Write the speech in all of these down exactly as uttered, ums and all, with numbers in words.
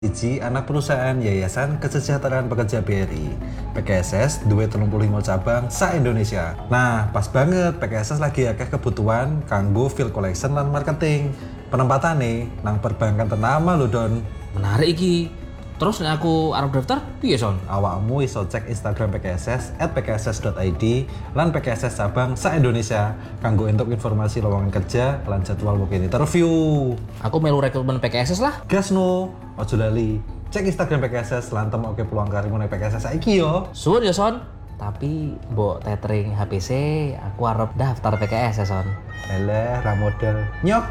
Siji anak perusahaan Yayasan Kesejahteraan Pekerja B R I. P K S S duwe telung puluh lima cabang sa-Indonesia. Nah, pas banget P K S S lagi akeh kebutuhan kanggo field collection lan marketing. Penempatane nang perbankan ternama lho, Don. Menarik iki. Terus nek aku arep daftar, piye son? Awakmu iso cek Instagram P K S S at p k s s dot i d lan P K S S cabang sa-Indonesia kanggo entuk informasi lowongan kerja lan jadwal booking interview. Aku melu rekrutmen P K S S lah. Gas no, ojo lali. Cek Instagram P K S S lan temokke peluang karirmu nang P K S S saiki yo. Suwun ya son. Tapi mbok tethering H P C, aku arep daftar P K S S son. Eleh, ra model. Nyok.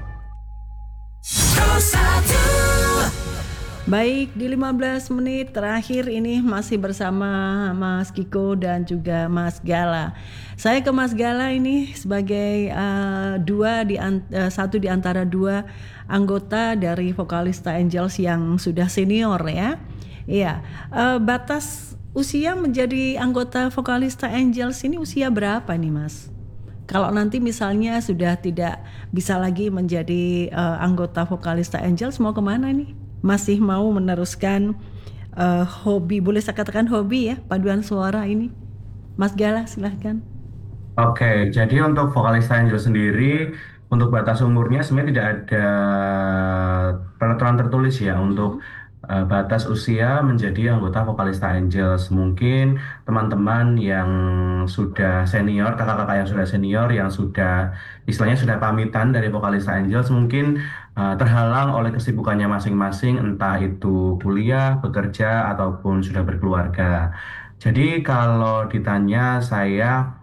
Baik, di lima belas menit terakhir ini masih bersama Mas Kiko dan juga Mas Gala. Saya ke Mas Gala ini sebagai uh, dua di uh, satu di antara dua anggota dari Vokalista Angels yang sudah senior ya. Iya, uh, batas usia menjadi anggota Vokalista Angels ini usia berapa nih Mas? Kalau nanti misalnya sudah tidak bisa lagi menjadi uh, anggota Vokalista Angels, mau kemana nih? Masih mau meneruskan uh, hobi, boleh saya katakan hobi ya, paduan suara ini? Mas Gala silahkan. Oke, jadi untuk Vokalista Angel sendiri, untuk batas umurnya sebenarnya tidak ada peraturan tertulis ya untuk uh, batas usia menjadi anggota Vokalista Angels. Mungkin teman-teman yang sudah senior, kakak-kakak yang sudah senior, yang sudah istilahnya sudah pamitan dari Vokalista Angels, mungkin uh, terhalang oleh kesibukannya masing-masing, entah itu kuliah, bekerja, ataupun sudah berkeluarga. Jadi kalau ditanya saya,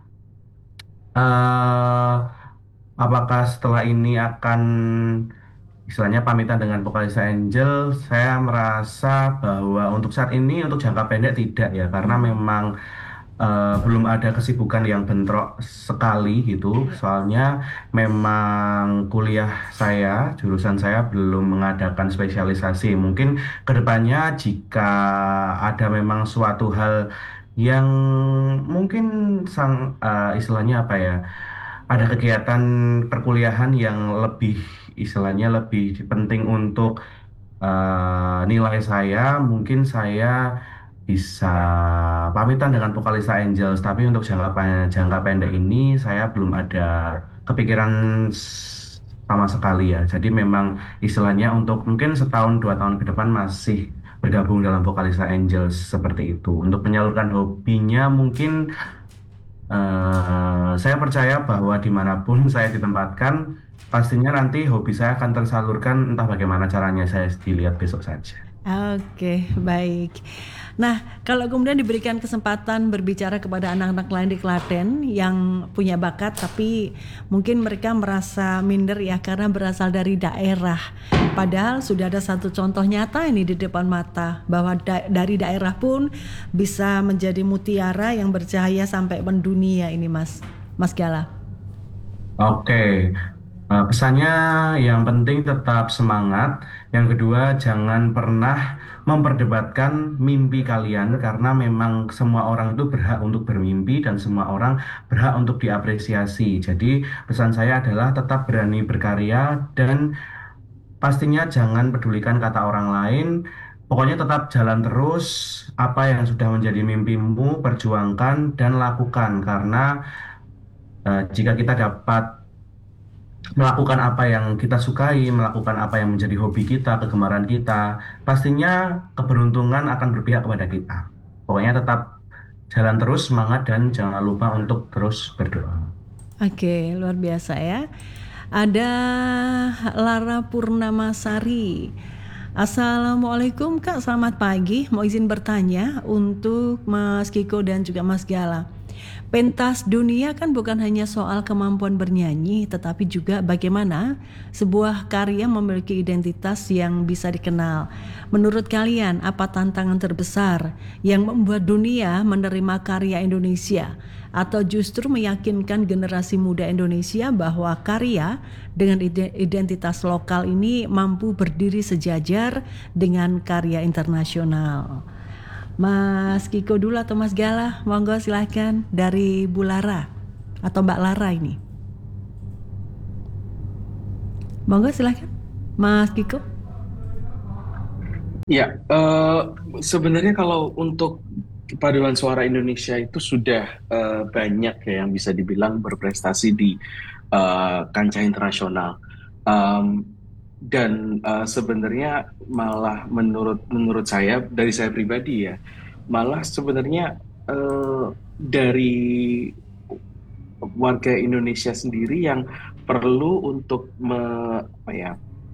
uh, apakah setelah ini akan istilahnya pamitan dengan Vokalista Angel, saya merasa bahwa untuk saat ini untuk jangka pendek tidak ya, karena memang uh, belum ada kesibukan yang bentrok sekali gitu. Soalnya memang kuliah saya, jurusan saya belum mengadakan spesialisasi. Mungkin kedepannya jika ada memang suatu hal yang mungkin sang uh, istilahnya apa ya, ada kegiatan perkuliahan yang lebih istilahnya lebih penting untuk uh, nilai saya, mungkin saya bisa pamitan dengan Vokalista Angels. Tapi untuk jangka pe- jangka pendek ini saya belum ada kepikiran s- sama sekali ya. Jadi memang istilahnya untuk mungkin setahun dua tahun ke depan masih bergabung dalam Vokalista Angels seperti itu. Untuk menyalurkan hobinya mungkin Eh, saya percaya bahwa dimanapun saya ditempatkan, pastinya nanti hobi saya akan tersalurkan, entah bagaimana caranya saya dilihat besok saja. Oke, baik. Nah, kalau kemudian diberikan kesempatan berbicara kepada anak-anak lain di Klaten yang punya bakat tapi mungkin mereka merasa minder ya karena berasal dari daerah. Padahal sudah ada satu contoh nyata ini di depan mata bahwa da- dari daerah pun bisa menjadi mutiara yang bercahaya sampai mendunia ini Mas. Mas Gala. Oke, eh, pesannya yang penting tetap semangat. Yang kedua, jangan pernah memperdebatkan mimpi kalian karena memang semua orang itu berhak untuk bermimpi dan semua orang berhak untuk diapresiasi. Jadi pesan saya adalah tetap berani berkarya dan pastinya jangan pedulikan kata orang lain. Pokoknya tetap jalan terus, apa yang sudah menjadi mimpimu, perjuangkan dan lakukan karena eh, jika kita dapat melakukan apa yang kita sukai, melakukan apa yang menjadi hobi kita, kegemaran kita, pastinya keberuntungan akan berpihak kepada kita. Pokoknya tetap jalan terus, semangat, dan jangan lupa untuk terus berdoa. Oke, luar biasa ya. Ada Lara Purnamasari. Assalamualaikum Kak, selamat pagi. Mau izin bertanya untuk Mas Kiko dan juga Mas Gala. Pentas dunia kan bukan hanya soal kemampuan bernyanyi, tetapi juga bagaimana sebuah karya memiliki identitas yang bisa dikenal. Menurut kalian, apa tantangan terbesar yang membuat dunia menerima karya Indonesia? Atau justru meyakinkan generasi muda Indonesia bahwa karya dengan identitas lokal ini mampu berdiri sejajar dengan karya internasional? Mas Kiko dulu atau Mas Gala, monggo silahkan dari Bu Lara atau Mbak Lara ini. Monggo silahkan Mas Kiko. Ya, eh, sebenarnya kalau untuk paduan suara Indonesia itu sudah eh, banyak ya yang bisa dibilang berprestasi di eh, kancah internasional. Em, dan eh, sebenarnya malah menurut menurut saya dari saya pribadi ya, malah sebenarnya eh, dari warga Indonesia sendiri yang perlu untuk me, apa ya,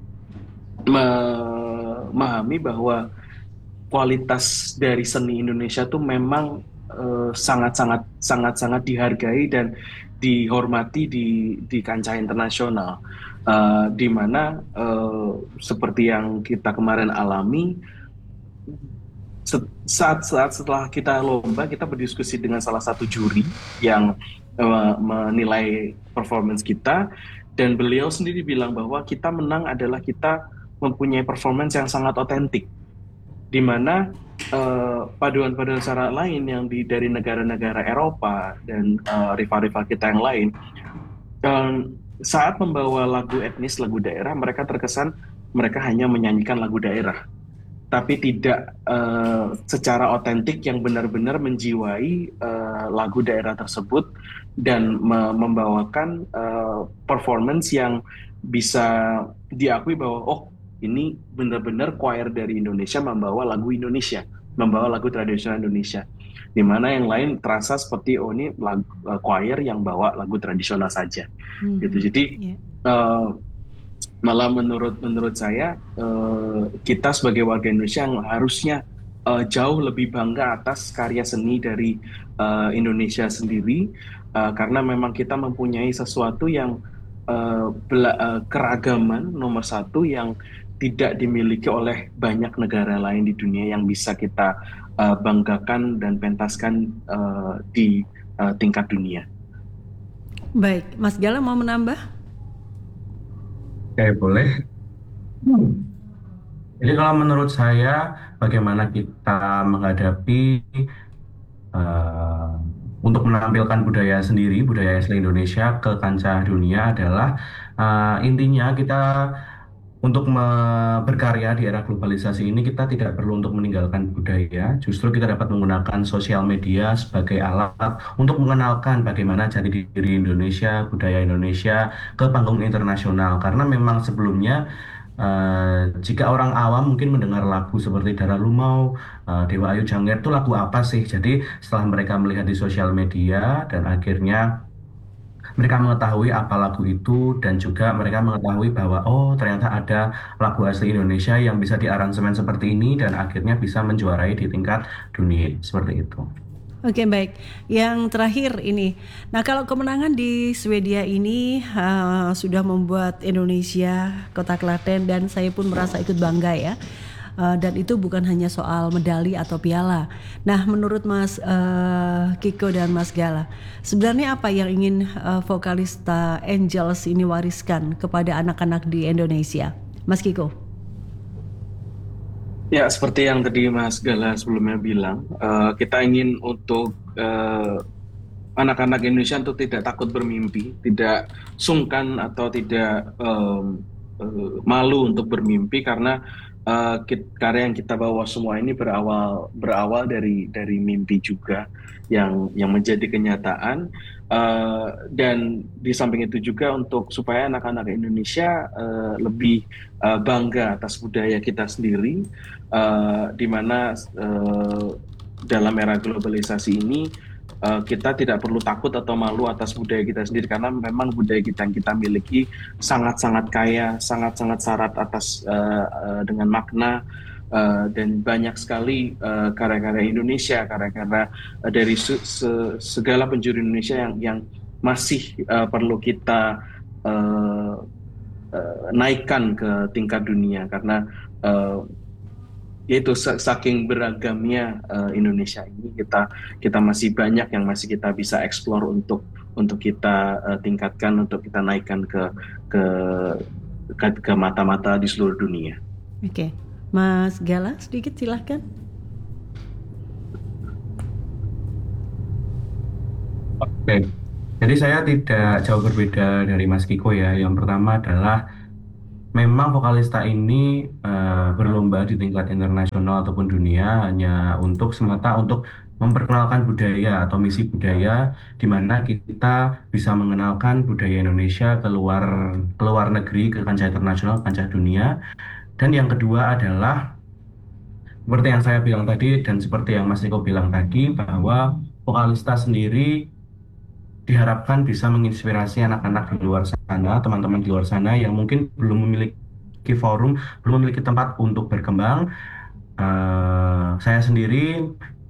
memahami bahwa kualitas dari seni Indonesia tuh memang eh, sangat-sangat sangat-sangat dihargai dan dihormati di di kancah internasional. Eh, di mana eh, seperti yang kita kemarin alami, se- saat-saat setelah kita lomba, kita berdiskusi dengan salah satu juri yang eh, menilai performance kita, dan beliau sendiri bilang bahwa kita menang adalah kita mempunyai performance yang sangat otentik, di mana eh, paduan-paduan syarat lain yang di, dari negara-negara Eropa dan eh, rival-rival kita yang lain, em, saat membawa lagu etnis, lagu daerah, mereka terkesan mereka hanya menyanyikan lagu daerah, tapi tidak eh, secara otentik yang benar-benar menjiwai eh, lagu daerah tersebut dan me- membawakan eh, performance yang bisa diakui bahwa oh, ini benar-benar choir dari Indonesia membawa lagu Indonesia, membawa lagu tradisional Indonesia. Di mana yang lain terasa seperti oh, ini lagu, eh, choir yang bawa lagu tradisional saja gitu. Mhm. Jadi Ya. eh, malah menurut menurut saya eh, kita sebagai warga Indonesia yang harusnya eh, jauh lebih bangga atas karya seni dari eh, Indonesia sendiri, eh, karena memang kita mempunyai sesuatu yang eh, bela- eh, keragaman nomor satu yang tidak dimiliki oleh banyak negara lain di dunia yang bisa kita eh, banggakan dan pentaskan eh, di eh, tingkat dunia. Baik, Mas Gala mau menambah? Oke, boleh. Hmm. Jadi kalau menurut saya, bagaimana kita menghadapi eh, untuk menampilkan budaya sendiri, budaya asli Indonesia ke kancah dunia adalah eh, intinya kita untuk me- berkarya di era globalisasi ini kita tidak perlu untuk meninggalkan budaya, justru kita dapat menggunakan sosial media sebagai alat untuk mengenalkan bagaimana jati diri Indonesia, budaya Indonesia ke panggung internasional. Karena memang sebelumnya eh, jika orang awam mungkin mendengar lagu seperti Dara Lumau, eh, Dewa Ayu Jangger itu lagu apa sih? Jadi setelah mereka melihat di sosial media dan akhirnya mereka mengetahui apa lagu itu dan juga mereka mengetahui bahwa oh ternyata ada lagu asli Indonesia yang bisa diaransemen seperti ini dan akhirnya bisa menjuarai di tingkat dunia seperti itu. Oke, baik. Yang terakhir ini. Nah, kalau kemenangan di Swedia ini uh, sudah membuat Indonesia, Kota Klaten, dan saya pun merasa ikut bangga ya. Uh, dan itu bukan hanya soal medali atau piala. Nah, menurut Mas uh, Kiko dan Mas Gala, sebenarnya apa yang ingin uh, vokalista Angels ini wariskan kepada anak-anak di Indonesia? Mas Kiko? Ya, seperti yang tadi Mas Gala sebelumnya bilang, eh, kita ingin untuk eh, anak-anak Indonesia untuk tidak takut bermimpi, tidak sungkan atau tidak em, eh, malu untuk bermimpi, karena eh, kit- karya yang kita bawa semua ini berawal berawal dari dari mimpi juga yang yang menjadi kenyataan. Eh, dan di samping itu juga untuk supaya anak-anak Indonesia eh, lebih eh, bangga atas budaya kita sendiri, eh, di mana eh, dalam era globalisasi ini eh, kita tidak perlu takut atau malu atas budaya kita sendiri, karena memang budaya kita yang kita miliki sangat-sangat kaya, sangat-sangat syarat atas eh, eh, dengan makna, eh, dan banyak sekali eh, karya-karya Indonesia, karya-karya eh, dari se- se- segala penjuru Indonesia yang yang masih eh, perlu kita eh, eh, naikkan ke tingkat dunia, karena eh, yaitu sa- saking beragamnya eh, Indonesia ini, kita kita masih banyak yang masih kita bisa explore untuk untuk kita eh, tingkatkan, untuk kita naikkan ke ke ke, ke mata-mata di seluruh dunia. Oke. Mas Gala, sedikit silahkan. Oke, jadi saya tidak jauh berbeda dari Mas Kiko ya. Yang pertama adalah memang vokalista ini eh, berlomba di tingkat internasional ataupun dunia hanya untuk semata untuk memperkenalkan budaya atau misi budaya di mana kita bisa mengenalkan budaya Indonesia keluar keluar negeri ke kancah internasional, kancah dunia. Dan yang kedua adalah seperti yang saya bilang tadi dan seperti yang Mas Niko bilang tadi bahwa vokalista sendiri diharapkan bisa menginspirasi anak-anak di luar sana, teman-teman di luar sana yang mungkin belum memiliki forum, belum memiliki tempat untuk berkembang. Eh, saya sendiri,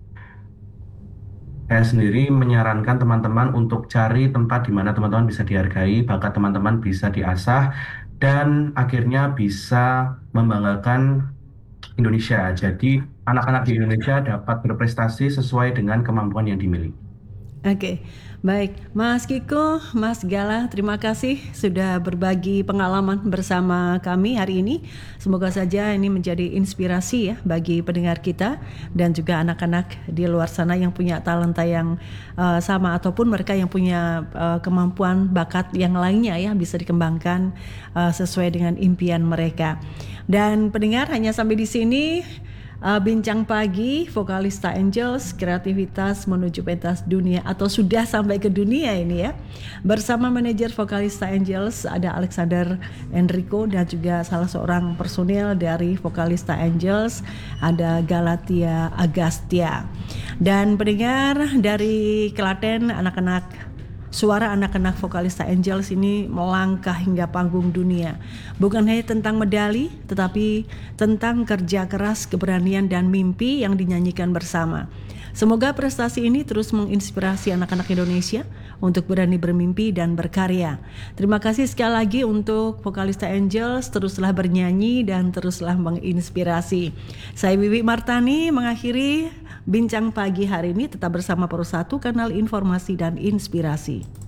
saya sendiri menyarankan teman-teman untuk cari tempat di mana teman-teman bisa dihargai, bakat teman-teman bisa diasah, dan akhirnya bisa membanggakan Indonesia. Jadi anak-anak di Indonesia dapat berprestasi sesuai dengan kemampuan yang dimiliki. Oke, baik. Mas Kiko, Mas Gala, terima kasih sudah berbagi pengalaman bersama kami hari ini. Semoga saja ini menjadi inspirasi ya bagi pendengar kita dan juga anak-anak di luar sana yang punya talenta yang uh, sama ataupun mereka yang punya uh, kemampuan bakat yang lainnya ya bisa dikembangkan uh, sesuai dengan impian mereka. Dan pendengar, hanya sampai di sini Uh, bincang pagi vokalista Angels, kreativitas menuju pentas dunia atau sudah sampai ke dunia ini ya. Bersama manajer vokalista Angels ada Alexander Enrico dan juga salah seorang personil dari vokalista Angels ada Galatia Agastya. Dan pendengar dari Klaten, anak-anak suara anak-anak vokalista Angels ini melangkah hingga panggung dunia. Bukan hanya tentang medali, tetapi tentang kerja keras, keberanian, dan mimpi yang dinyanyikan bersama. Semoga prestasi ini terus menginspirasi anak-anak Indonesia untuk berani bermimpi dan berkarya. Terima kasih sekali lagi untuk vokalista Angels, teruslah bernyanyi dan teruslah menginspirasi. Saya Wiwi Martani mengakhiri bincang pagi hari ini. Tetap bersama Pro satu, kanal informasi dan inspirasi.